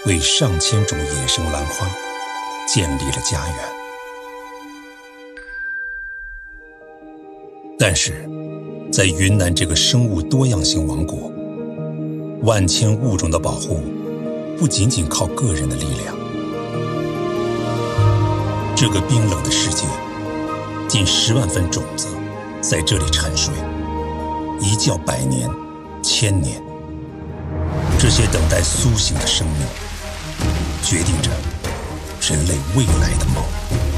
为上千种野生兰花建立了家园。但是，在云南这个生物多样性王国，万千物种的保护不仅仅靠个人的力量。这个冰冷的世界，近10万份种子在这里沉睡，一觉100年、1000年。这些等待苏醒的生命，决定着人类未来的梦。